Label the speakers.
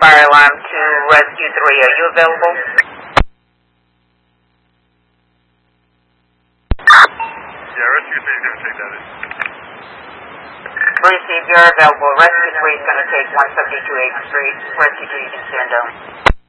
Speaker 1: fire alarm to Rescue 3. Are you available?
Speaker 2: Yeah, Rescue 3 is going to take that in.
Speaker 1: Receive, you're available. Rescue 3 is going to take 172 8th Street. Rescue 2, you can stand down.